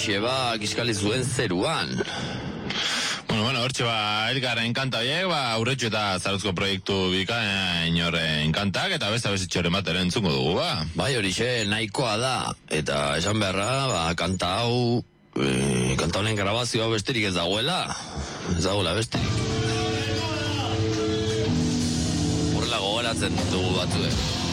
horixe kiskali zuen zeruan. Bueno, hortxe elgarren kanta horiek, aurretxu eta zaruzko proiektu bikain horren kantak, eta beste abezitxoren bat ere entzungo dugu, Bai, horixe, nahikoa da, eta esan beharra, kanta hau, kanta honen grabazioa besterik ez dagoela besterik. Horrela gogoratzen dugu batzuek.